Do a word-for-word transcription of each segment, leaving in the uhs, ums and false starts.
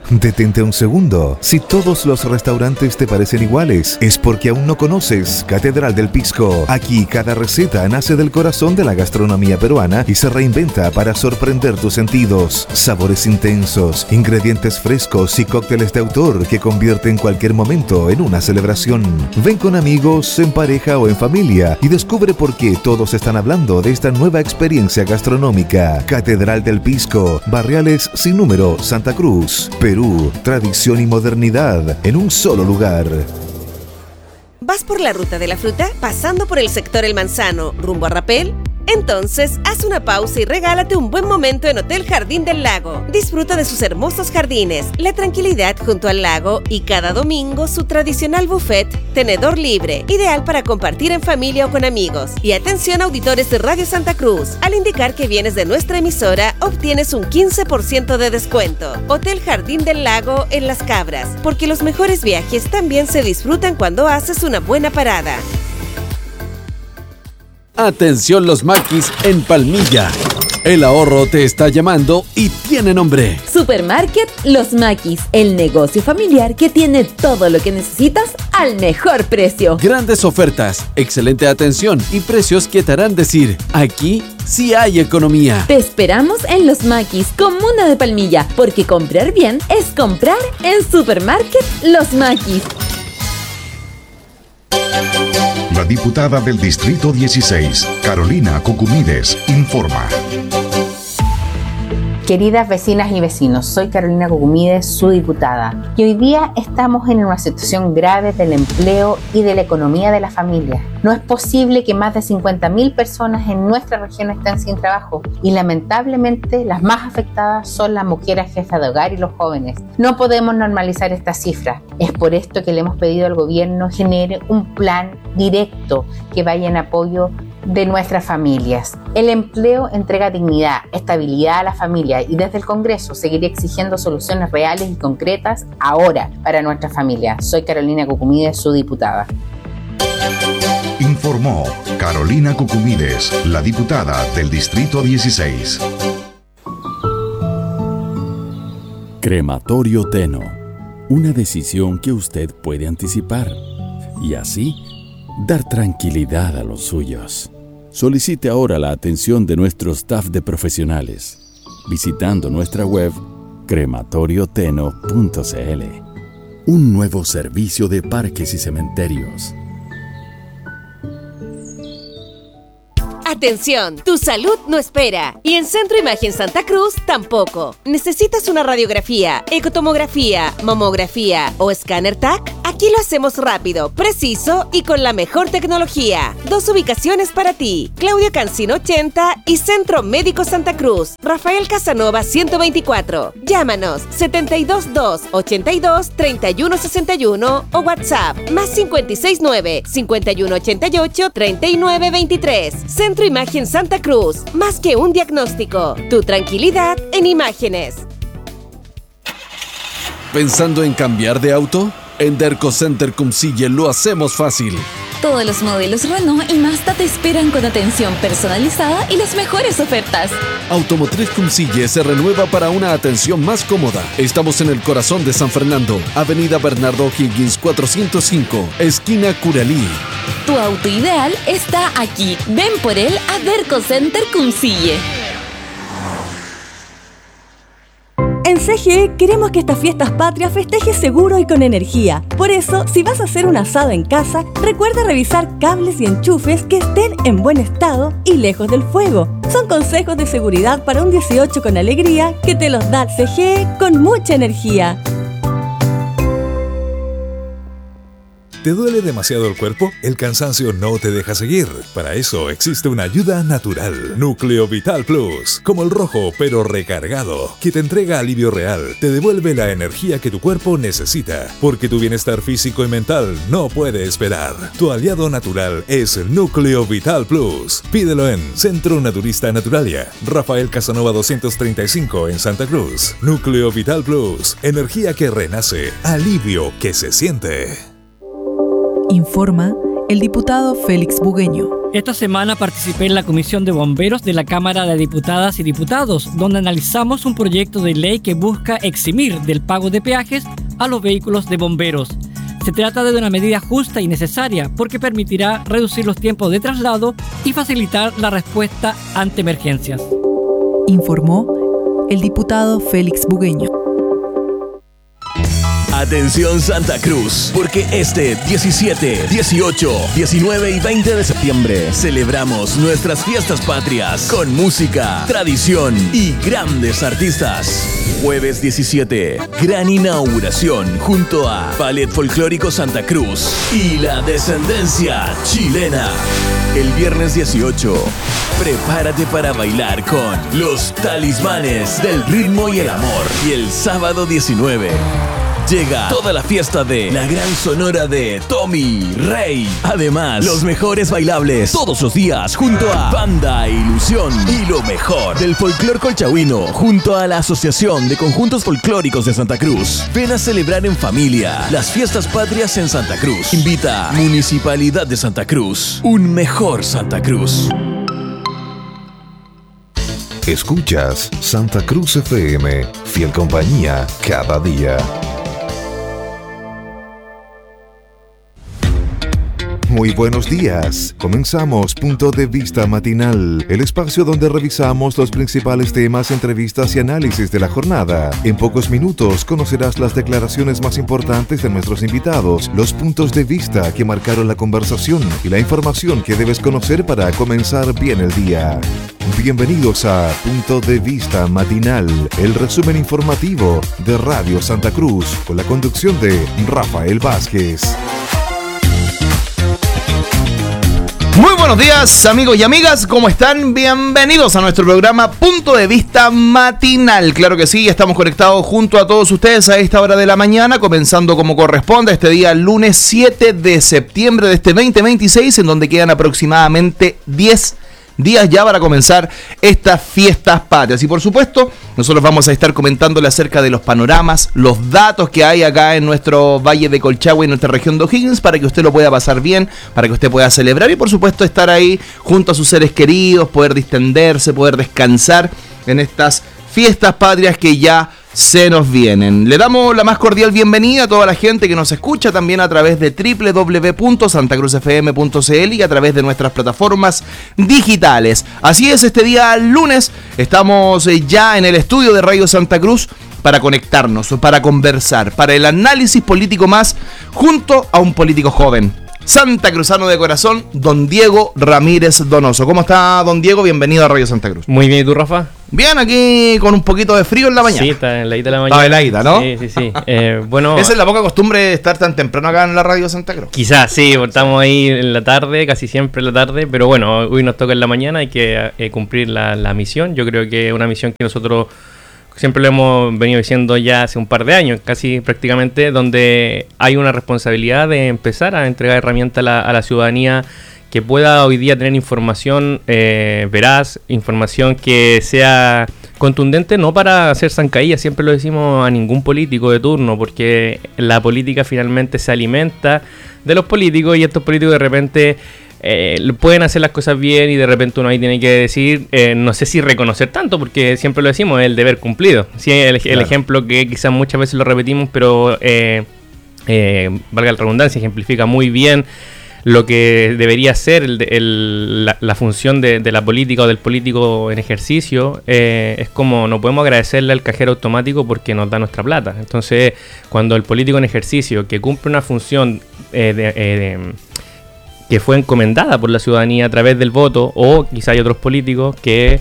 Detente un segundo. Si todos los restaurantes te parecen iguales, es porque aún no conoces Catedral del Pisco. Aquí cada receta nace del corazón de la gastronomía peruana y se reinventa para sorprender tus sentidos. Sabores intensos, ingredientes frescos y cócteles de autor que convierten cualquier momento en una celebración. Ven con amigos, en pareja o en familia y descubre por qué todos están hablando de esta nueva experiencia gastronómica. Catedral del Pisco, Barriales Sin Número, Santa Cruz, Perú. Tradición y modernidad en un solo lugar. ¿Vas por la ruta de la fruta? ¿Pasando por el sector El Manzano, rumbo a Rapel? Entonces, haz una pausa y regálate un buen momento en Hotel Jardín del Lago. Disfruta de sus hermosos jardines, la tranquilidad junto al lago y cada domingo su tradicional buffet, tenedor libre, ideal para compartir en familia o con amigos. Y atención auditores de Radio Santa Cruz, al indicar que vienes de nuestra emisora, obtienes un quince por ciento de descuento. Hotel Jardín del Lago en Las Cabras, porque los mejores viajes también se disfrutan cuando haces una buena parada. Atención los maquis en Palmilla. El ahorro te está llamando y tiene nombre. Supermarket Los Maquis, el negocio familiar que tiene todo lo que necesitas al mejor precio. Grandes ofertas, excelente atención y precios que te harán decir, aquí sí hay economía. Te esperamos en Los Maquis, comuna de Palmilla, porque comprar bien es comprar en Supermarket Los Maquis. La diputada del Distrito dieciséis, Carolina Cucumides, informa. Queridas vecinas y vecinos, soy Carolina Cucumides, su diputada, y hoy día estamos en una situación grave del empleo y de la economía de la familia. No es posible que más de cincuenta mil personas en nuestra región estén sin trabajo y lamentablemente las más afectadas son las mujeres jefas de hogar y los jóvenes. No podemos normalizar esta cifra. Es por esto que le hemos pedido al gobierno genere un plan directo que vaya en apoyo de nuestras familias. El empleo entrega dignidad, estabilidad a la familia y desde el Congreso seguiré exigiendo soluciones reales y concretas ahora para nuestra familia. Soy Carolina Cucumides, su diputada. Informó Carolina Cucumides, la diputada del Distrito dieciséis. Crematorio Teno, una decisión que usted puede anticipar y así dar tranquilidad a los suyos. Solicite ahora la atención de nuestro staff de profesionales visitando nuestra web crematorio teno punto c l. Un nuevo servicio de parques y cementerios. Atención, tu salud no espera. Y en Centro Imagen Santa Cruz tampoco. ¿Necesitas una radiografía, ecotomografía, mamografía o escáner T A C? Aquí lo hacemos rápido, preciso y con la mejor tecnología. Dos ubicaciones para ti. Claudio Cancino ochenta y Centro Médico Santa Cruz. Rafael Casanova ciento veinticuatro. Llámanos setenta y dos dos, ochenta y dos, treinta y uno sesenta y uno o WhatsApp más cincuenta y seis nueve, cincuenta y uno ochenta y ocho, treinta y nueve veintitrés. Centro Imagen Santa Cruz. Más que un diagnóstico. Tu tranquilidad en imágenes. ¿Pensando en cambiar de auto? En Derco Center Cumcille lo hacemos fácil. Todos los modelos Renault y Mazda te esperan con atención personalizada y las mejores ofertas. Automotriz Cumcille se renueva para una atención más cómoda. Estamos en el corazón de San Fernando, Avenida Bernardo Higgins cuatrocientos cinco, esquina Curalí. Tu auto ideal está aquí. Ven por él a Derco Center Cumcille. En C G E queremos que estas fiestas patrias festejes seguro y con energía. Por eso, si vas a hacer un asado en casa, recuerda revisar cables y enchufes que estén en buen estado y lejos del fuego. Son consejos de seguridad para un dieciocho con alegría que te los da C G E con mucha energía. ¿Te duele demasiado el cuerpo? El cansancio no te deja seguir. Para eso existe una ayuda natural. Núcleo Vital Plus. Como el rojo, pero recargado. Que te entrega alivio real. Te devuelve la energía que tu cuerpo necesita. Porque tu bienestar físico y mental no puede esperar. Tu aliado natural es el Núcleo Vital Plus. Pídelo en Centro Naturista Naturalia. Rafael Casanova doscientos treinta y cinco en Santa Cruz. Núcleo Vital Plus. Energía que renace. Alivio que se siente. Informa el diputado Félix Bugueño. Esta semana participé en la Comisión de Bomberos de la Cámara de Diputadas y Diputados, donde analizamos un proyecto de ley que busca eximir del pago de peajes a los vehículos de bomberos. Se trata de una medida justa y necesaria porque permitirá reducir los tiempos de traslado y facilitar la respuesta ante emergencias. Informó el diputado Félix Bugueño. Atención Santa Cruz, porque este diecisiete, dieciocho, diecinueve y veinte de septiembre celebramos nuestras fiestas patrias con música, tradición y grandes artistas. Jueves diecisiete, gran inauguración junto a Ballet Folclórico Santa Cruz y la Descendencia Chilena. El viernes dieciocho, prepárate para bailar con los Talismanes del Ritmo y el Amor. Y el sábado diecinueve, llega toda la fiesta de la gran sonora de Tommy Rey. Además, los mejores bailables todos los días junto a Banda Ilusión y lo mejor del folclor colchagüino junto a la Asociación de Conjuntos Folclóricos de Santa Cruz. Ven a celebrar en familia las fiestas patrias en Santa Cruz. Invita Municipalidad de Santa Cruz. Un mejor Santa Cruz. Escuchas Santa Cruz F M, fiel compañía cada día. Muy buenos días. Comenzamos Punto de Vista Matinal, el espacio donde revisamos los principales temas, entrevistas y análisis de la jornada. En pocos minutos conocerás las declaraciones más importantes de nuestros invitados, los puntos de vista que marcaron la conversación y la información que debes conocer para comenzar bien el día. Bienvenidos a Punto de Vista Matinal, el resumen informativo de Radio Santa Cruz, con la conducción de Rafael Vázquez. Muy buenos días, amigos y amigas, ¿cómo están? Bienvenidos a nuestro programa Punto de Vista Matinal. Claro que sí, estamos conectados junto a todos ustedes a esta hora de la mañana, comenzando como corresponde este día lunes siete de septiembre de este veinte veintiséis, en donde quedan aproximadamente diez días ya para comenzar estas fiestas patrias. Y por supuesto, nosotros vamos a estar comentándole acerca de los panoramas, los datos que hay acá en nuestro Valle de Colchagua y en nuestra región de O'Higgins, para que usted lo pueda pasar bien, para que usted pueda celebrar y por supuesto estar ahí junto a sus seres queridos, poder distenderse, poder descansar en estas fiestas patrias que ya se nos vienen. Le damos la más cordial bienvenida a toda la gente que nos escucha también a través de doble u doble u doble u punto santa cruz f m punto c l y a través de nuestras plataformas digitales. Así es, este día lunes estamos ya en el estudio de Radio Santa Cruz para conectarnos, para conversar, para el análisis político más junto a un político joven, santacruzano de corazón, don Diego Ramírez Donoso. ¿Cómo está, don Diego? Bienvenido a Radio Santa Cruz. Muy bien, ¿y tú, Rafa? Bien, aquí con un poquito de frío en la mañana. Sí, está en la ida de la mañana. Está heladita, ¿no? Sí, sí, sí. Eh, bueno, esa es la poca costumbre de estar tan temprano acá en la Radio Santa Cruz. Quizás, sí, estamos ahí en la tarde, casi siempre en la tarde, pero bueno, hoy nos toca en la mañana, hay que eh, cumplir la, la misión. Yo creo que es una misión que nosotros siempre lo hemos venido diciendo ya hace un par de años, casi prácticamente, donde hay una responsabilidad de empezar a entregar herramientas a la, a la ciudadanía que pueda hoy día tener información eh, veraz, información que sea contundente, no para hacer zancadillas, siempre lo decimos a ningún político de turno, porque la política finalmente se alimenta de los políticos y estos políticos de repente Eh, pueden hacer las cosas bien y de repente uno ahí tiene que decir, eh, no sé si reconocer tanto, porque siempre lo decimos, es el deber cumplido. Sí, el, claro. el ejemplo que quizás muchas veces lo repetimos, pero eh, eh, valga la redundancia, ejemplifica muy bien lo que debería ser el, el, la, la función de, de la política o del político en ejercicio. Eh, es como no podemos agradecerle al cajero automático porque nos da nuestra plata. Entonces, cuando el político en ejercicio que cumple una función eh, de... Eh, de que fue encomendada por la ciudadanía a través del voto, o quizá hay otros políticos que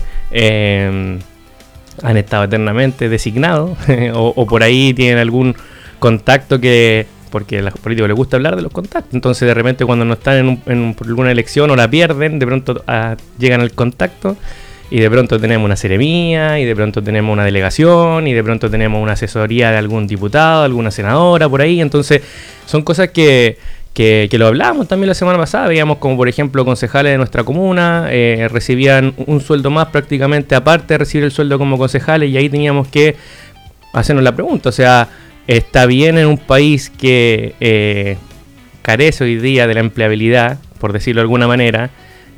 eh, han estado eternamente designados o, o por ahí tienen algún contacto que, porque a los políticos les gusta hablar de los contactos, entonces de repente cuando no están en, un, en un, por alguna elección o la pierden, de pronto a, llegan al contacto y de pronto tenemos una seremía y de pronto tenemos una delegación y de pronto tenemos una asesoría de algún diputado, alguna senadora por ahí. Entonces son cosas que Que, que lo hablábamos también la semana pasada, veíamos como por ejemplo concejales de nuestra comuna eh, recibían un sueldo más prácticamente aparte de recibir el sueldo como concejales, y ahí teníamos que hacernos la pregunta, o sea, ¿está bien en un país que eh, carece hoy día de la empleabilidad, por decirlo de alguna manera,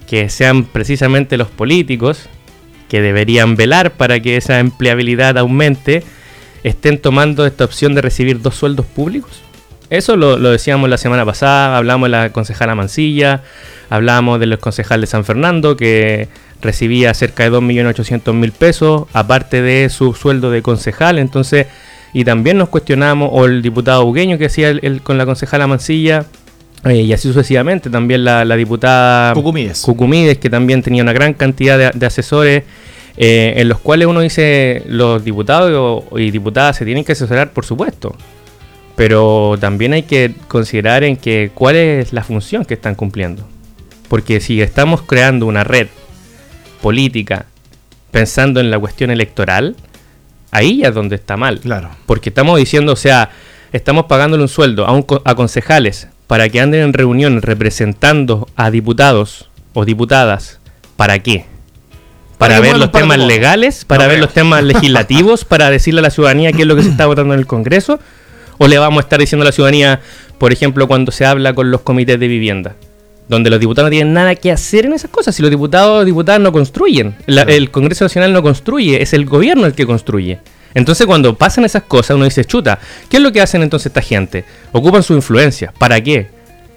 que sean precisamente los políticos que deberían velar para que esa empleabilidad aumente, estén tomando esta opción de recibir dos sueldos públicos. Eso lo, lo decíamos la semana pasada, hablamos de la concejala Mancilla, hablamos del concejal de San Fernando que recibía cerca de dos millones ochocientos mil pesos, aparte de su sueldo de concejal. Entonces, y también nos cuestionamos, o el diputado Bugueño que hacía el, el, con la concejala Mancilla, eh, y así sucesivamente, también la, la diputada Cucumides. Cucumides, que también tenía una gran cantidad de, de asesores, eh, en los cuales uno dice, los diputados y diputadas se tienen que asesorar, por supuesto, pero también hay que considerar en que cuál es la función que están cumpliendo. Porque si estamos creando una red política pensando en la cuestión electoral, ahí es donde está mal. Claro. Porque estamos diciendo, o sea, estamos pagándole un sueldo a, un, a concejales para que anden en reuniones representando a diputados o diputadas. ¿Para qué? Para, para ver los temas para legales, para no ver creo. los temas legislativos, para decirle a la ciudadanía qué es lo que se está votando en el Congreso. ¿O le vamos a estar diciendo a la ciudadanía, por ejemplo, cuando se habla con los comités de vivienda, donde los diputados no tienen nada que hacer en esas cosas? Si los diputados o diputadas no construyen, la, no. el Congreso Nacional no construye, es el gobierno el que construye. Entonces cuando pasan esas cosas uno dice, chuta, ¿qué es lo que hacen entonces esta gente? Ocupan su influencia. ¿Para qué?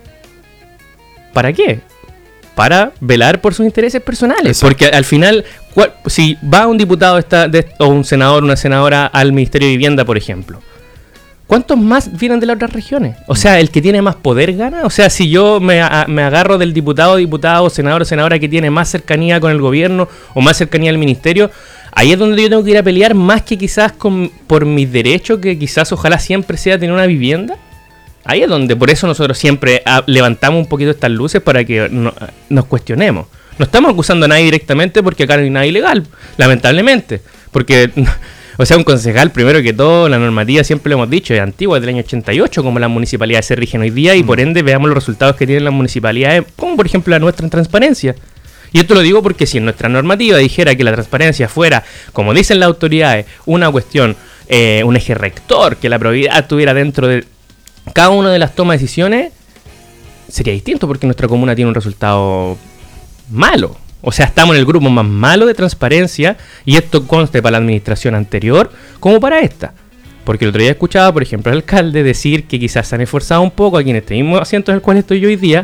¿Para qué? Para velar por sus intereses personales. Exacto. Porque al final, ¿cuál, si va un diputado esta, de, o un senador, una senadora al Ministerio de Vivienda, por ejemplo, ¿cuántos más vienen de las otras regiones? O sea, ¿el que tiene más poder gana? O sea, si yo me, a, me agarro del diputado, diputado, senador o senadora que tiene más cercanía con el gobierno o más cercanía al ministerio, ahí es donde yo tengo que ir a pelear más que quizás con, por mis derechos, que quizás ojalá siempre sea tener una vivienda. Ahí es donde, por eso nosotros siempre a, levantamos un poquito estas luces para que no, nos cuestionemos. No estamos acusando a nadie directamente porque acá no hay nada ilegal, lamentablemente. Porque... O sea, un concejal, primero que todo, la normativa, siempre lo hemos dicho, es antigua, es del año ochenta y ocho, como las municipalidades se rigen hoy día, y mm. por ende veamos los resultados que tienen las municipalidades, como por ejemplo la nuestra en transparencia. Y esto lo digo porque si en nuestra normativa dijera que la transparencia fuera, como dicen las autoridades, una cuestión, eh, un eje rector, que la probidad estuviera dentro de cada una de las tomas de decisiones, sería distinto porque nuestra comuna tiene un resultado malo. O sea, estamos en el grupo más malo de transparencia, y esto conste para la administración anterior como para esta. Porque el otro día escuchaba, por ejemplo, al alcalde decir que quizás se han esforzado un poco aquí en este mismo asiento en el cual estoy yo hoy día,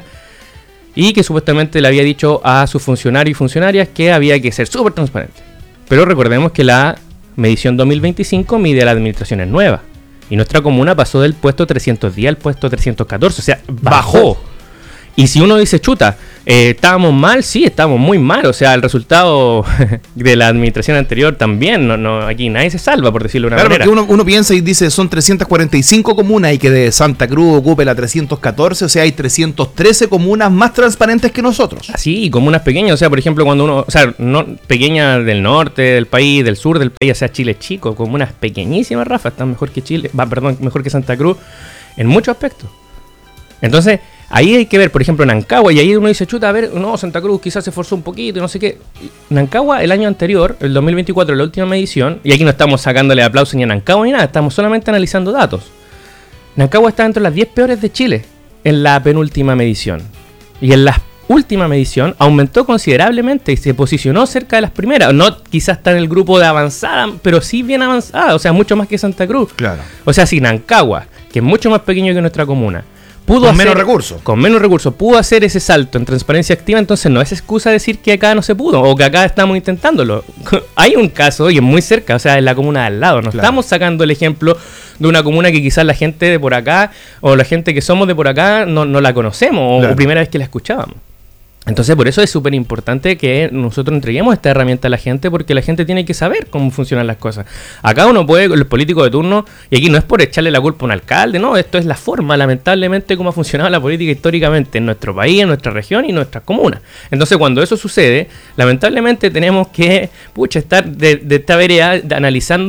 y que supuestamente le había dicho a sus funcionarios y funcionarias que había que ser súper transparente. Pero recordemos que la medición dos mil veinticinco mide a las administraciones nuevas, y nuestra comuna pasó del puesto trescientos diez al puesto trescientos catorce, o sea, bajó. Y si uno dice, chuta, eh, ¿estábamos mal? Sí, estábamos muy mal. O sea, el resultado de la administración anterior también, no, no, aquí nadie se salva, por decirlo de una claro, manera. Claro, porque uno, uno piensa y dice, son trescientas cuarenta y cinco comunas y que de Santa Cruz ocupe la trescientos catorce, o sea, hay trescientas trece comunas más transparentes que nosotros. Sí, y comunas pequeñas, o sea, por ejemplo, cuando uno, o sea, no, pequeñas del norte del país, del sur del país, o sea, Chile es chico, comunas pequeñísimas, Rafa, están mejor que Chile, va, perdón, mejor que Santa Cruz, en muchos aspectos. Entonces... ahí hay que ver, por ejemplo, Nancagua, y ahí uno dice, chuta, a ver, no, Santa Cruz quizás se esforzó un poquito y no sé qué. Nancagua, el año anterior, el dos mil veinticuatro, la última medición, y aquí no estamos sacándole aplausos ni a Nancagua ni nada, estamos solamente analizando datos. Nancagua está entre las diez peores de Chile en la penúltima medición. Y en la última medición aumentó considerablemente y se posicionó cerca de las primeras. No quizás está en el grupo de avanzada, pero sí bien avanzada, o sea, mucho más que Santa Cruz. Claro. O sea, si Nancagua, que es mucho más pequeño que nuestra comuna, pudo con hacer, menos recursos. Con menos recursos, pudo hacer ese salto en transparencia activa, entonces no es excusa decir que acá no se pudo, o que acá estamos intentándolo. Hay un caso, y es muy cerca, o sea, en la comuna de al lado. No claro. estamos sacando el ejemplo de una comuna que quizás la gente de por acá, o la gente que somos de por acá, no, no la conocemos, claro. o primera vez que la escuchábamos. Entonces, por eso es súper importante que nosotros entreguemos esta herramienta a la gente, porque la gente tiene que saber cómo funcionan las cosas. Acá uno puede, los políticos de turno, y aquí no es por echarle la culpa a un alcalde, no, esto es la forma, lamentablemente, cómo ha funcionado la política históricamente en nuestro país, en nuestra región y en nuestras comunas. Entonces, cuando eso sucede, lamentablemente tenemos que, pucha, estar de, de esta vereda de, analizando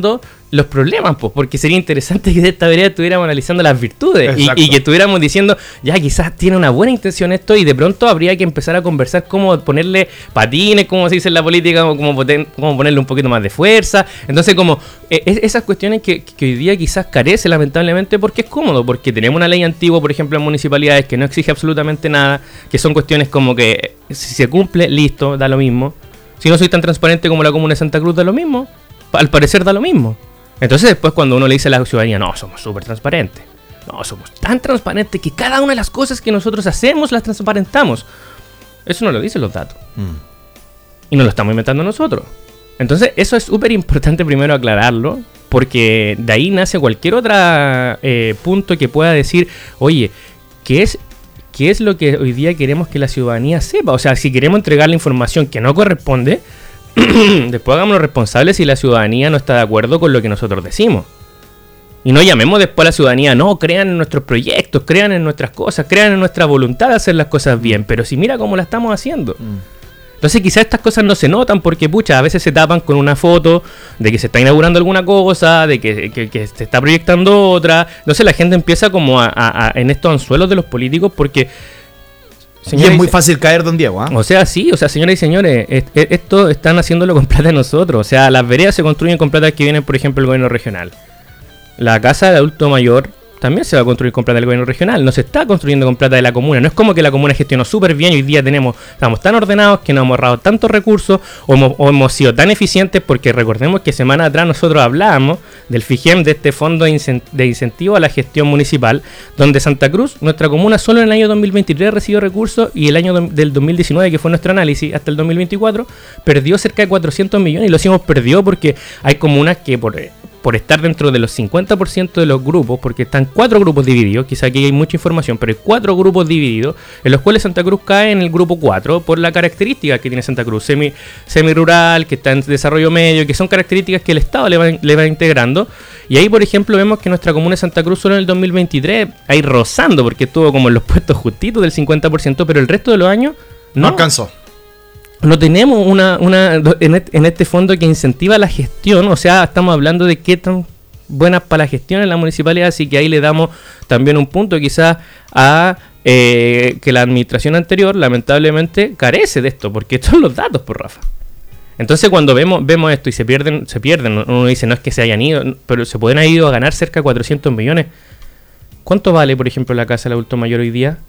los problemas, pues, porque sería interesante que de esta vereda estuviéramos analizando las virtudes y, y que estuviéramos diciendo, ya quizás tiene una buena intención esto y de pronto habría que empezar a conversar cómo ponerle patines, como se dice en la política, cómo, cómo ponerle un poquito más de fuerza. Entonces, como eh, esas cuestiones que, que hoy día quizás carece lamentablemente porque es cómodo, porque tenemos una ley antigua, por ejemplo, en municipalidades que no exige absolutamente nada, que son cuestiones como que si se cumple, listo, da lo mismo. Si no soy tan transparente como la Comuna de Santa Cruz, da lo mismo. Al parecer da lo mismo. Entonces después cuando uno le dice a la ciudadanía, no, somos súper transparentes, no, somos tan transparentes que cada una de las cosas que nosotros hacemos las transparentamos. Eso no lo dicen los datos. Mm. Y no lo estamos inventando nosotros. Entonces eso es súper importante primero aclararlo, porque de ahí nace cualquier otro eh, punto que pueda decir, oye, ¿qué es, ¿qué es lo que hoy día queremos que la ciudadanía sepa? O sea, si queremos entregar la información que no corresponde, después hagámonos responsables si la ciudadanía no está de acuerdo con lo que nosotros decimos. Y no llamemos después a la ciudadanía, no, crean en nuestros proyectos, crean en nuestras cosas, crean en nuestra voluntad de hacer las cosas bien, pero si mira cómo la estamos haciendo. Mm. Entonces quizás estas cosas no se notan porque, pucha, a veces se tapan con una foto de que se está inaugurando alguna cosa, de que, que, que se está proyectando otra. Entonces la gente empieza como a, a, a, en estos anzuelos de los políticos porque... Señores, y es muy fácil caer, don Diego, ¿eh? O sea, sí, o sea, señoras y señores, es, es, esto están haciéndolo con plata de nosotros. O sea, las veredas se construyen con plata que vienen, por ejemplo, del gobierno regional. La casa de adulto mayor también se va a construir con plata del gobierno regional. No se está construyendo con plata de la comuna. No es como que la comuna gestionó súper bien y hoy día tenemos, estamos tan ordenados que nos hemos ahorrado tantos recursos o hemos, o hemos sido tan eficientes, porque recordemos que semana atrás nosotros hablábamos del FIGEM, de este fondo de, incent- de incentivo a la gestión municipal, donde Santa Cruz, nuestra comuna, solo en el año dos mil veintitrés recibió recursos y el año do- del dos mil diecinueve, que fue nuestro análisis, hasta el dos mil veinticuatro, perdió cerca de cuatrocientos millones y los hemos perdido porque hay comunas que por... por estar dentro de los cincuenta por ciento de los grupos, porque están cuatro grupos divididos, quizá aquí hay mucha información, pero hay cuatro grupos divididos, en los cuales Santa Cruz cae en el grupo cuatro, por la característica que tiene Santa Cruz, semi, semi-rural, que está en desarrollo medio, que son características que el Estado le va, le va integrando, y ahí, por ejemplo, vemos que nuestra comuna de Santa Cruz solo en el dos mil veintitrés, ahí rozando, porque estuvo como en los puestos justitos del cincuenta por ciento, pero el resto de los años no, no alcanzó. No tenemos una, una en, este, en este fondo que incentiva la gestión, o sea, estamos hablando de qué tan buenas para la gestión en la municipalidad, así que ahí le damos también un punto quizás a eh, que la administración anterior lamentablemente carece de esto, porque estos son los datos, por Rafa. Entonces cuando vemos vemos esto y se pierden, se pierden, uno dice no es que se hayan ido, pero se pueden haber ido a ganar cerca de cuatrocientos millones. ¿Cuánto vale, por ejemplo, la casa del adulto mayor hoy día?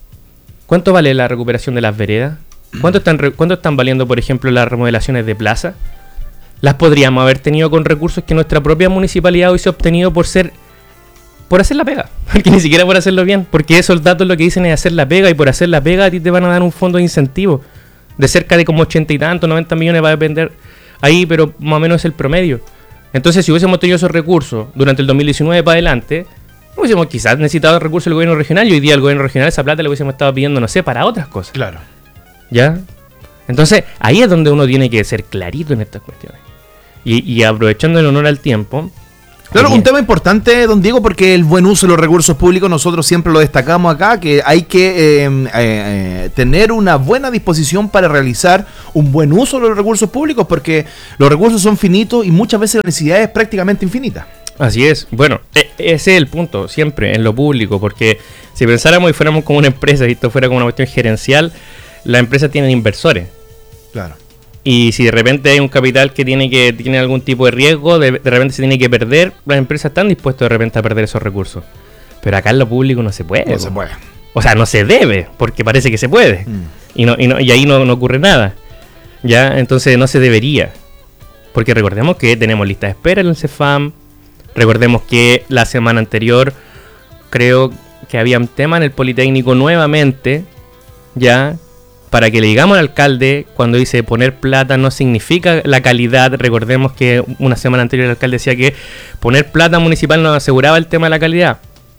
¿Cuánto vale la recuperación de las veredas? ¿Cuánto están, ¿Cuánto están valiendo, por ejemplo, las remodelaciones de plaza? Las podríamos haber tenido con recursos que nuestra propia municipalidad hubiese obtenido por ser por hacer la pega, porque ni siquiera por hacerlo bien, porque esos datos lo que dicen es hacer la pega, y por hacer la pega a ti te van a dar un fondo de incentivo de cerca de como ochenta y tantos, noventa millones, va a depender ahí, pero más o menos es el promedio. Entonces, si hubiésemos tenido esos recursos durante el dos mil diecinueve para adelante, hubiésemos quizás necesitado recursos del gobierno regional, y hoy día el gobierno regional esa plata le hubiésemos estado pidiendo, no sé, para otras cosas. Claro. ¿Ya? Entonces, ahí es donde uno tiene que ser clarito en estas cuestiones. Y, y aprovechando el honor al tiempo... Claro, un tema importante, don Diego, porque el buen uso de los recursos públicos nosotros siempre lo destacamos acá, que hay que eh, eh, tener una buena disposición para realizar un buen uso de los recursos públicos, porque los recursos son finitos y muchas veces la necesidad es prácticamente infinita. Así es. Bueno, ese es el punto, siempre, en lo público, porque si pensáramos y fuéramos como una empresa y esto fuera como una cuestión gerencial, las empresas tienen inversores. Claro. Y si de repente hay un capital que tiene que tiene algún tipo de riesgo, de, de repente se tiene que perder, las empresas están dispuestas de repente a perder esos recursos. Pero acá en lo público no se puede. No po. se puede. O sea, no se debe, porque parece que se puede. Mm. Y, no, y, no, y ahí no, no ocurre nada. Ya, entonces no se debería. Porque recordemos que tenemos lista de espera en el CEFAM. Recordemos que la semana anterior creo que había un tema en el Politécnico nuevamente, ya, para que le digamos al alcalde, cuando dice poner plata no significa la calidad. Recordemos que una semana anterior el alcalde decía que poner plata municipal no aseguraba el tema de la calidad.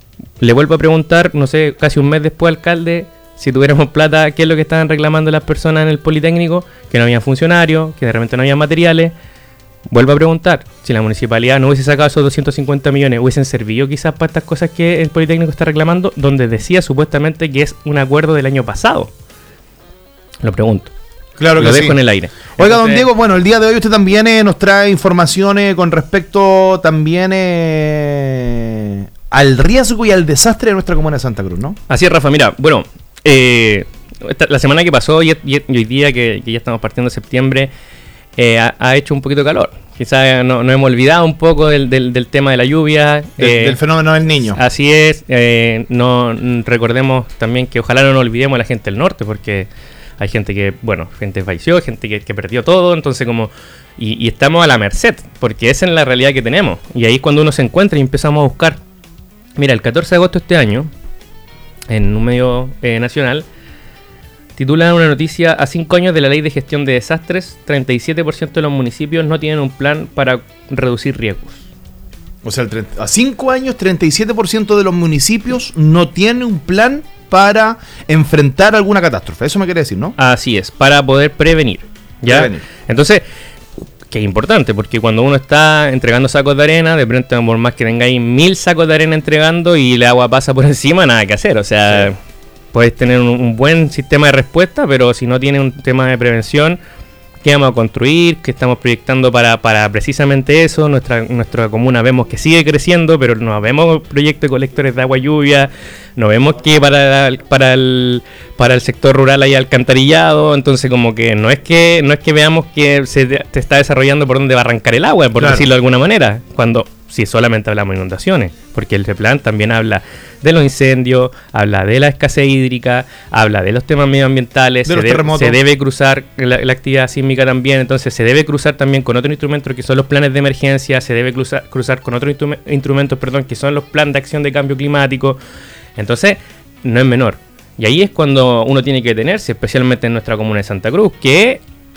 Le vuelvo a preguntar, no sé, casi un mes después, alcalde, si tuviéramos plata, ¿qué es lo que estaban reclamando las personas en el Politécnico? Que no había funcionarios, que de repente no había materiales. Vuelvo a preguntar, si la municipalidad no hubiese sacado esos doscientos cincuenta millones, ¿hubiesen servido quizás para estas cosas que el Politécnico está reclamando? Donde decía supuestamente que es un acuerdo del año pasado. Lo pregunto. Claro que Lo sí. dejo en el aire. Oiga, don Entonces, Diego, bueno, el día de hoy usted también eh, nos trae informaciones con respecto también eh, al riesgo y al desastre de nuestra comuna de Santa Cruz, ¿no? Así es, Rafa. Mira, bueno, eh, esta- la semana que pasó y, y- y hoy día que, que ya estamos partiendo de septiembre, eh, ha, ha hecho un poquito de calor. Quizás no- nos hemos olvidado un poco del, del- del tema de la lluvia. Del, eh, del fenómeno del niño. Así es. eh, no mm, recordemos también que ojalá no nos olvidemos a la gente del norte, porque hay gente que, bueno, gente falleció, gente que, que perdió todo, entonces como... Y, y estamos a la merced, porque esa es la realidad que tenemos. Y ahí es cuando uno se encuentra y empezamos a buscar. Mira, el catorce de agosto de este año, en un medio eh, nacional, titulan una noticia: a cinco años de la ley de gestión de desastres, treinta y siete por ciento de los municipios no tienen un plan para reducir riesgos. O sea, el treinta a cinco años, treinta y siete por ciento de los municipios no tiene un plan para enfrentar alguna catástrofe. Eso me quiere decir, ¿no? Así es, para poder prevenir. ¿Ya? Prevenir. Entonces, que es importante, porque cuando uno está entregando sacos de arena, de pronto, por más que tengáis mil sacos de arena entregando y el agua pasa por encima, nada que hacer. O sea, sí. Puedes tener un, un buen sistema de respuesta, pero si no tienes un tema de prevención, ¿qué vamos a construir? ¿Qué estamos proyectando para, para precisamente eso? Nuestra, nuestra comuna vemos que sigue creciendo, pero no vemos proyectos de colectores de agua lluvia, no vemos que para, para, el, para el sector rural hay alcantarillado, entonces como que no es que no es que veamos que se te está desarrollando por donde va a arrancar el agua, por Claro. decirlo de alguna manera, cuando si solamente hablamos de inundaciones, porque el plan también habla de los incendios, habla de la escasez hídrica, habla de los temas medioambientales, De se, los de- terremotos. se debe cruzar la, la actividad sísmica también, entonces se debe cruzar también con otro instrumento que son los planes de emergencia, se debe cruzar, cruzar con otros instrume- instrumentos, perdón, que son los planes de acción de cambio climático. Entonces, no es menor. Y ahí es cuando uno tiene que detenerse, especialmente en nuestra comuna de Santa Cruz, que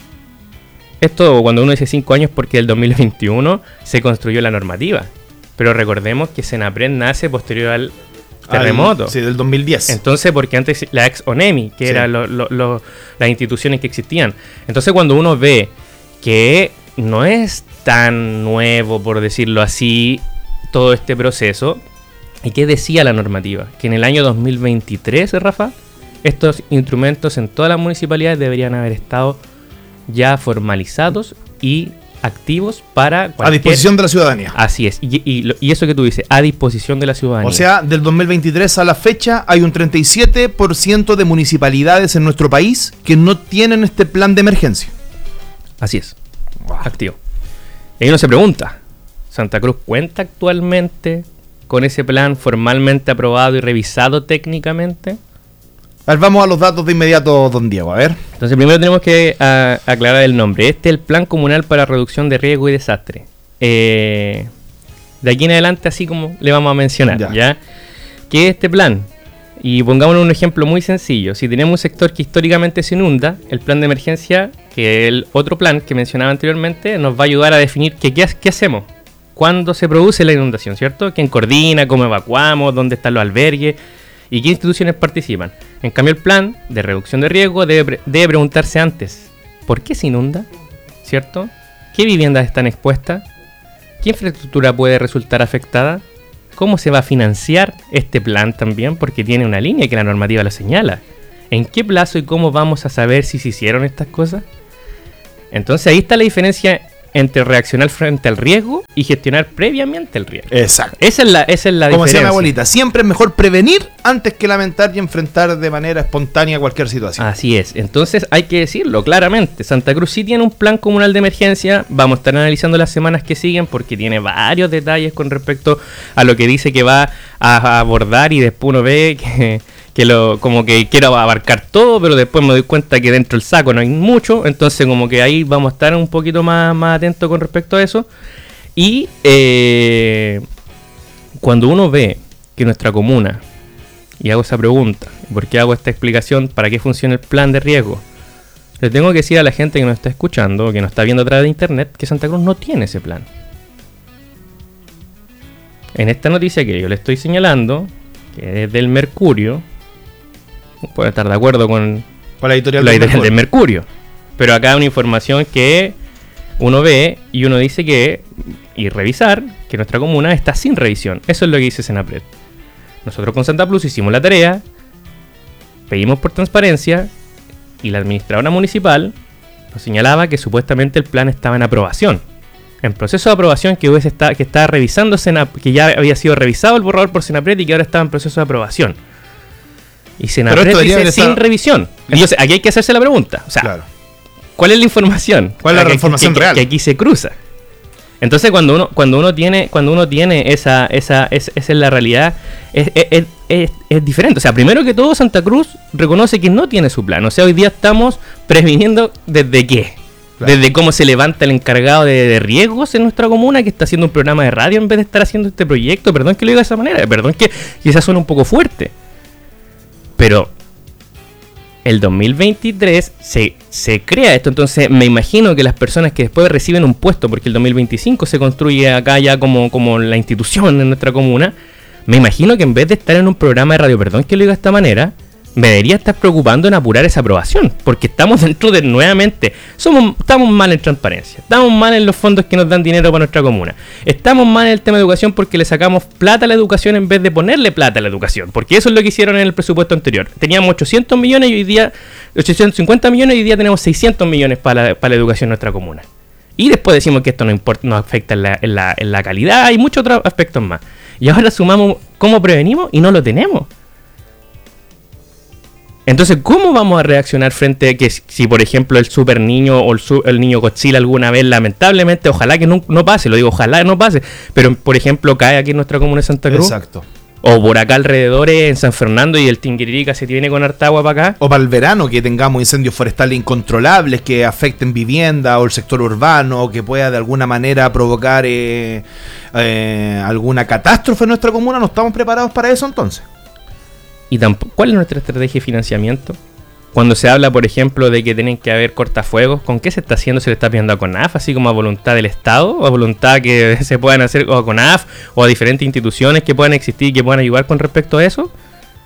esto cuando uno dice cinco años porque el dos mil veintiuno se construyó la normativa. Pero recordemos que Senapred nace posterior al terremoto. Al- sí, del dos mil diez. Entonces, porque antes la ex ONEMI, que Sí. eran lo- lo- lo- las instituciones que existían. Entonces, cuando uno ve que no es tan nuevo, por decirlo así, todo este proceso, ¿y qué decía la normativa? Que en el año dos mil veintitrés, Rafa, estos instrumentos en todas las municipalidades deberían haber estado ya formalizados y activos para A cualquier... disposición de la ciudadanía. Así es, y, y, lo- y eso que tú dices, a disposición de la ciudadanía. O sea, del dos mil veintitrés a la fecha hay un treinta y siete por ciento de municipalidades en nuestro país que no tienen este plan de emergencia. Así es, activo. Y ahí uno se pregunta, ¿Santa Cruz cuenta actualmente con ese plan formalmente aprobado y revisado técnicamente? A ver, vamos a los datos de inmediato, don Diego, a ver. Entonces primero tenemos que a, aclarar el nombre. Este es el Plan Comunal para Reducción de Riesgo y Desastre. Eh, de aquí en adelante así como le vamos a mencionar, Ya. ¿ya? ¿Qué es este plan? Y pongámonos un ejemplo muy sencillo. Si tenemos un sector que históricamente se inunda, el plan de emergencia, que es el otro plan que mencionaba anteriormente, nos va a ayudar a definir que, qué, ha- qué hacemos. ¿Cuándo se produce la inundación, cierto? ¿Quién coordina? ¿Cómo evacuamos? ¿Dónde están los albergues? ¿Y qué instituciones participan? En cambio, el plan de reducción de riesgo debe, pre- debe preguntarse antes, ¿por qué se inunda? ¿Cierto? ¿Qué viviendas están expuestas? ¿Qué infraestructura puede resultar afectada? ¿Cómo se va a financiar este plan también? Porque tiene una línea que la normativa lo señala. ¿En qué plazo y cómo vamos a saber si se hicieron estas cosas? Entonces ahí está la diferencia entre reaccionar frente al riesgo y gestionar previamente el riesgo. Exacto. Esa es la, esa es la Como decía diferencia. mi abuelita, siempre es mejor prevenir antes que lamentar y enfrentar de manera espontánea cualquier situación. Así es, entonces hay que decirlo claramente, Santa Cruz sí tiene un plan comunal de emergencia, vamos a estar analizando las semanas que siguen porque tiene varios detalles con respecto a lo que dice que va a abordar y después uno ve que, que lo como que quiero abarcar todo, pero después me doy cuenta que dentro del saco no hay mucho, entonces como que ahí vamos a estar un poquito más, más atentos con respecto a eso. Y eh, cuando uno ve que nuestra comuna, y hago esa pregunta, ¿por qué hago esta explicación? ¿Para qué funciona el plan de riesgo? Le tengo que decir a la gente que nos está escuchando, que nos está viendo a través de internet, que Santa Cruz no tiene ese plan. En esta noticia que yo le estoy señalando, que es del Mercurio, puede estar de acuerdo con, Con la editorial la del editorial del Mercurio. Mercurio. Pero acá hay una información que uno ve y uno dice que, y revisar, que nuestra comuna está sin revisión. Eso es lo que dice Senapred. Nosotros con Santa Plus hicimos la tarea, pedimos por transparencia y la administradora municipal nos señalaba que supuestamente el plan estaba en aprobación. En proceso de aprobación que, hubiese está, que estaba revisando, Sena, que ya había sido revisado el borrador por Senapred y que ahora estaba en proceso de aprobación. Y Senapred dice sin estar... revisión. Entonces, aquí hay que hacerse la pregunta. O sea, claro. ¿Cuál es la información? ¿Cuál es la información que, real? Que, que aquí se cruza. Entonces, cuando uno cuando uno tiene cuando uno tiene esa esa esa, esa es la realidad, es, es, es, es diferente. O sea, primero que todo, Santa Cruz reconoce que no tiene su plan. O sea, hoy día estamos previniendo desde qué. Claro. Desde cómo se levanta el encargado de, de riesgos en nuestra comuna, que está haciendo un programa de radio en vez de estar haciendo este proyecto. Perdón que lo diga de esa manera, perdón que quizás suene un poco fuerte. Pero el dos mil veintitrés se, se crea esto, entonces me imagino que las personas que después reciben un puesto, porque el dos mil veinticinco se construye acá ya como, como la institución en nuestra comuna, me imagino que en vez de estar en un programa de radio, perdón que lo diga de esta manera, me debería estar preocupando en apurar esa aprobación, porque estamos dentro de, nuevamente, somos estamos mal en transparencia, estamos mal en los fondos que nos dan dinero para nuestra comuna, estamos mal en el tema de educación porque le sacamos plata a la educación en vez de ponerle plata a la educación, porque eso es lo que hicieron en el presupuesto anterior. Teníamos ochocientos millones y hoy día, ochocientos cincuenta millones y hoy día tenemos seiscientos millones para la, para la educación en nuestra comuna. Y después decimos que esto no importa, nos afecta en la, en la, en la calidad y muchos otros aspectos más. Y ahora sumamos cómo prevenimos y no lo tenemos. Entonces, ¿cómo vamos a reaccionar frente a que si, por ejemplo, el super niño o el, su, el niño Godzilla alguna vez, lamentablemente, ojalá que no, no pase, lo digo, ojalá no pase, pero, por ejemplo, cae aquí en nuestra comuna de Santa Cruz? Exacto. O por acá alrededores en San Fernando y el Tinguiririca se viene con harta agua para acá. O para el verano, que tengamos incendios forestales incontrolables que afecten vivienda o el sector urbano, o que pueda de alguna manera provocar eh, eh, alguna catástrofe en nuestra comuna. ¿No estamos preparados para eso entonces? Y tampoco, ¿cuál es nuestra estrategia de financiamiento? Cuando se habla, por ejemplo, de que tienen que haber cortafuegos, ¿con qué se está haciendo? ¿Se le está pidiendo a CONAF, así como a voluntad del Estado? ¿O a voluntad que se puedan hacer o a CONAF o a diferentes instituciones que puedan existir y que puedan ayudar con respecto a eso?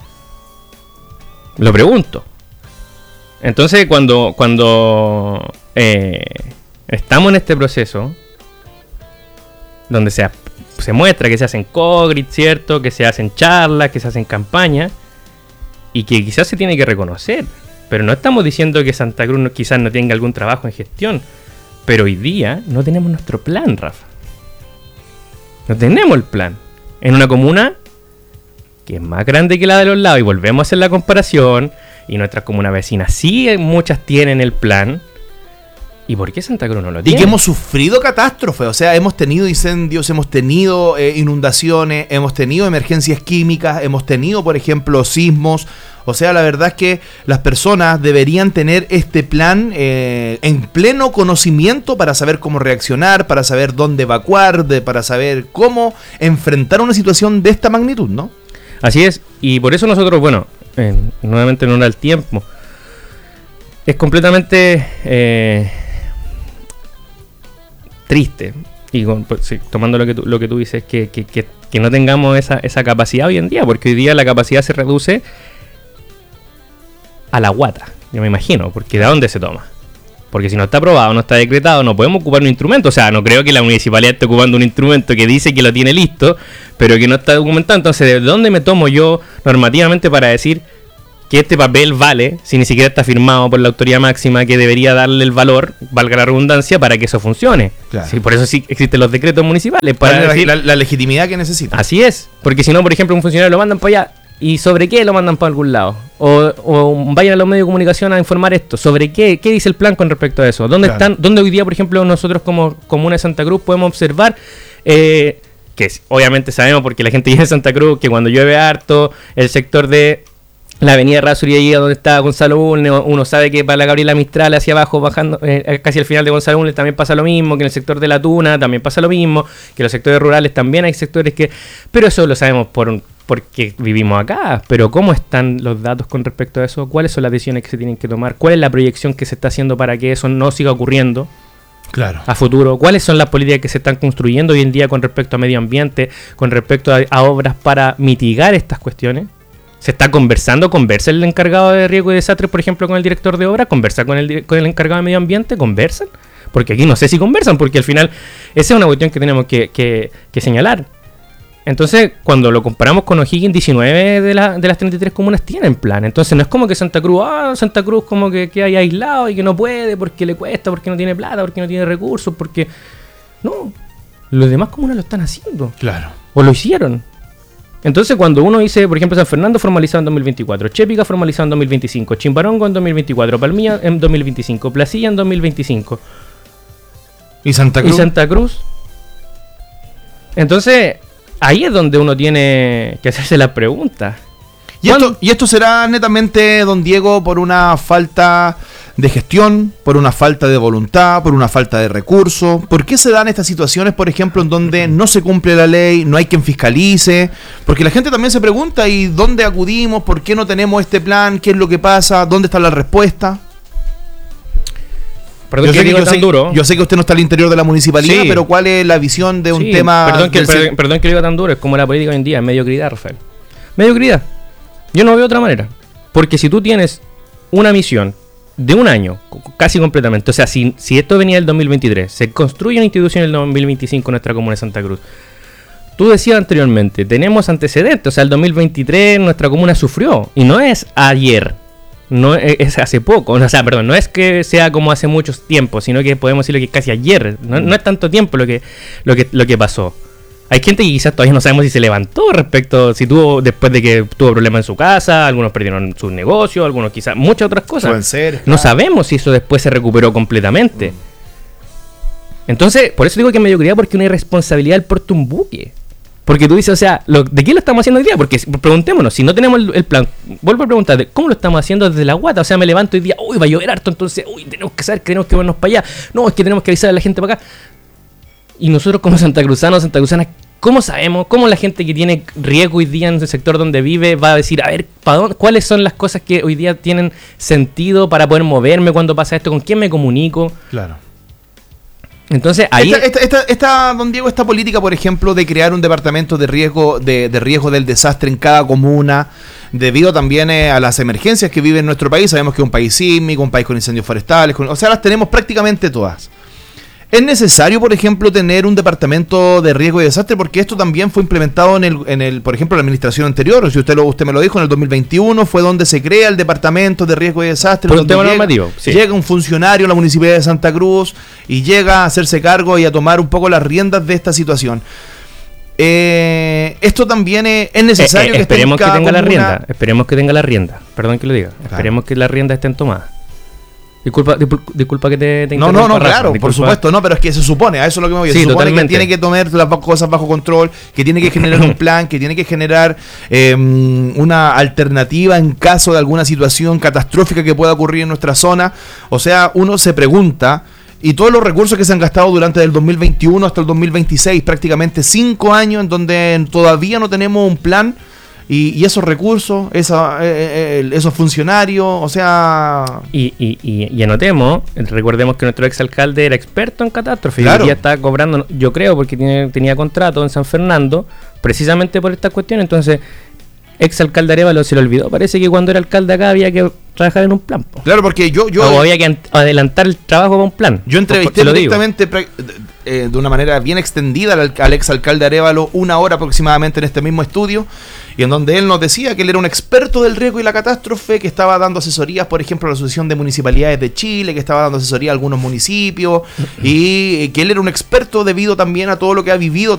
Lo pregunto. Entonces, cuando, cuando eh, estamos en este proceso, donde se, se muestra que se hacen cogrit, ¿cierto? Que se hacen charlas, que se hacen campañas, y que quizás se tiene que reconocer. Pero no estamos diciendo que Santa Cruz no, quizás no tenga algún trabajo en gestión. Pero hoy día no tenemos nuestro plan, Rafa. No tenemos el plan. En una comuna que es más grande que la de los lados. Y volvemos a hacer la comparación. Y nuestras comunas vecinas sí, muchas tienen el plan. ¿Y por qué Santa Cruz no lo tiene? Y que hemos sufrido catástrofes, o sea, hemos tenido incendios, hemos tenido eh, inundaciones, hemos tenido emergencias químicas, hemos tenido, por ejemplo, sismos. O sea, la verdad es que las personas deberían tener este plan eh, en pleno conocimiento para saber cómo reaccionar, para saber dónde evacuar, de, para saber cómo enfrentar una situación de esta magnitud, ¿no? Así es, y por eso nosotros, bueno, eh, nuevamente no era el tiempo, es completamente... Eh, triste, y con, pues, sí, tomando lo que tú, lo que tú dices, que, que, que, que no tengamos esa, esa capacidad hoy en día, porque hoy día la capacidad se reduce a la guata, yo me imagino, porque ¿de dónde se toma? Porque si no está aprobado, no está decretado, no podemos ocupar un instrumento. O sea, no creo que la municipalidad esté ocupando un instrumento que dice que lo tiene listo, pero que no está documentado. Entonces, ¿de dónde me tomo yo normativamente para decir que este papel vale, si ni siquiera está firmado por la autoridad máxima que debería darle el valor, valga la redundancia, para que eso funcione? Claro. Sí, por eso sí existen los decretos municipales. Para la, decir, la, la legitimidad que necesita. Así es, porque si no, por ejemplo, un funcionario lo mandan para allá, ¿y sobre qué lo mandan para algún lado? O, o vayan a los medios de comunicación a informar esto. ¿Sobre qué? ¿Qué dice el plan con respecto a eso? ¿Dónde claro. están? ¿Dónde hoy día, por ejemplo, nosotros como Comuna de Santa Cruz podemos observar... Eh, que obviamente sabemos, porque la gente vive en Santa Cruz, que cuando llueve harto, el sector de la avenida Rasuri, ahí donde está Gonzalo Bulnes, uno sabe que para la Gabriela Mistral hacia abajo, bajando eh, casi al final de Gonzalo Bulnes, también pasa lo mismo, que en el sector de La Tuna también pasa lo mismo, que en los sectores rurales también hay sectores que... Pero eso lo sabemos por porque vivimos acá. Pero ¿cómo están los datos con respecto a eso? ¿Cuáles son las decisiones que se tienen que tomar? ¿Cuál es la proyección que se está haciendo para que eso no siga ocurriendo? Claro. A futuro, ¿cuáles son las políticas que se están construyendo hoy en día con respecto a medio ambiente, con respecto a, a obras para mitigar estas cuestiones? ¿Se está conversando? ¿Conversa el encargado de riesgo y desastres, por ejemplo, con el director de obra? ¿Conversa con el, con el encargado de medio ambiente? ¿Conversan? Porque aquí no sé si conversan, porque al final esa es una cuestión que tenemos que, que, que señalar. Entonces, cuando lo comparamos con O'Higgins, diecinueve de, la, de las treinta y tres comunas tienen plan. Entonces, no es como que Santa Cruz, ah, Santa Cruz como que queda ahí aislado y que no puede porque le cuesta, porque no tiene plata, porque no tiene recursos, porque... No, los demás comunas lo están haciendo. Claro. O lo hicieron. Entonces, cuando uno dice, por ejemplo, San Fernando formalizado en dos mil veinticuatro, Chépica formalizado en dos mil veinticinco, Chimbarongo en dos mil veinticuatro, Palmilla en dos mil veinticinco, Placilla en dos mil veinticinco. ¿Y Santa Cruz? ¿Y Santa Cruz? Entonces... Ahí es donde uno tiene que hacerse la pregunta. ¿Y esto, ¿Y esto será netamente, don Diego, por una falta de gestión, por una falta de voluntad, por una falta de recursos? ¿Por qué se dan estas situaciones, por ejemplo, en donde no se cumple la ley, no hay quien fiscalice? Porque la gente también se pregunta, ¿y dónde acudimos? ¿Por qué no tenemos este plan? ¿Qué es lo que pasa? ¿Dónde está la respuesta? Perdón yo, que sé que, digo yo, tan sé, duro. yo sé que usted no está al interior de la municipalidad, Sí. pero ¿cuál es la visión de un Sí, tema? Perdón que, del... perdón, perdón que lo diga tan duro, es como la política hoy en día, es mediocridad, Rafael. Mediocridad. Yo no veo otra manera. Porque si tú tienes una misión de un año, casi completamente, o sea, si, si esto venía del dos mil veintitrés, se construye una institución en el dos mil veinticinco en nuestra comuna de Santa Cruz. Tú decías anteriormente, tenemos antecedentes, o sea, el dos mil veintitrés nuestra comuna sufrió, y no es ayer. No es, es hace poco, o sea, perdón, no es que sea como hace muchos tiempos, sino que podemos decirlo que es casi ayer. No, no es tanto tiempo lo que, lo que lo que pasó. Hay gente que quizás todavía no sabemos si se levantó respecto, si tuvo, después de que tuvo problemas en su casa, algunos perdieron sus negocios, algunos quizás, muchas otras cosas. Pueden ser, no claro. sabemos si eso después se recuperó completamente. Mm. Entonces, por eso digo que es mediocridad, porque una irresponsabilidad del porte un buque. Porque tú dices, o sea, lo, ¿de qué lo estamos haciendo hoy día? Porque preguntémonos, si no tenemos el, el plan, vuelvo a preguntarte, ¿cómo lo estamos haciendo desde la guata? O sea, me levanto hoy día, uy, va a llover harto, entonces, uy, tenemos que saber que tenemos que vernos para allá. No, es que tenemos que avisar a la gente para acá. Y nosotros como santacruzanos, santacruzanas, ¿cómo sabemos? ¿Cómo la gente que tiene riesgo hoy día en el sector donde vive va a decir, a ver, ¿para dónde, cuáles son las cosas que hoy día tienen sentido para poder moverme cuando pasa esto? ¿Con quién me comunico? Claro. Entonces ahí... Esta, esta, esta, esta, don Diego, esta política, por ejemplo, de crear un departamento de riesgo, de, de riesgo del desastre en cada comuna, debido también eh, a las emergencias que vive en nuestro país. Sabemos que es un país sísmico, un país con incendios forestales, con, o sea, las tenemos prácticamente todas. ¿Es necesario, por ejemplo, tener un departamento de riesgo y desastre? Porque esto también fue implementado en el, en el, por ejemplo, la administración anterior. Si usted lo, usted me lo dijo, en el dos mil veintiuno fue donde se crea el departamento de riesgo y desastre. Por un donde tema llega, normativo, sí. Llega un funcionario a la municipalidad de Santa Cruz y llega a hacerse cargo y a tomar un poco las riendas de esta situación. Eh, esto también es, es necesario eh, eh, que esperemos esté en que cada tenga la comuna. rienda. Esperemos que tenga la rienda. Perdón que lo diga. Claro. Esperemos que las riendas estén tomadas. Disculpa, disculpa, disculpa que te, te No, no, no, Rafa, claro, disculpa. por supuesto, no, pero es que se supone, a eso es lo que me voy. Sí, se supone totalmente. que tiene que tomar las cosas bajo control, que tiene que generar un plan, que tiene que generar eh, una alternativa en caso de alguna situación catastrófica que pueda ocurrir en nuestra zona. O sea, uno se pregunta, y todos los recursos que se han gastado durante el dos mil veintiuno hasta el dos mil veintiséis, prácticamente cinco años en donde todavía no tenemos un plan. Y, y esos recursos, esa, eh, eh, esos funcionarios, o sea... Y, y, y, y anotemos, recordemos que nuestro exalcalde era experto en catástrofe. Claro. Y ya está cobrando, yo creo, porque tiene, tenía contrato en San Fernando, precisamente por esta cuestión. Entonces, exalcalde Arévalo se le olvidó. Parece que cuando era alcalde acá había que trabajar en un plan. Po. Claro, porque yo... yo o había que adelantar el trabajo para un plan. Yo entrevisté directamente eh, de una manera bien extendida al, al exalcalde Arévalo, una hora aproximadamente en este mismo estudio, y en donde él nos decía que él era un experto del riesgo y la catástrofe, que estaba dando asesorías, por ejemplo, a la Asociación de Municipalidades de Chile, que estaba dando asesoría a algunos municipios, y que él era un experto debido también a todo lo que ha vivido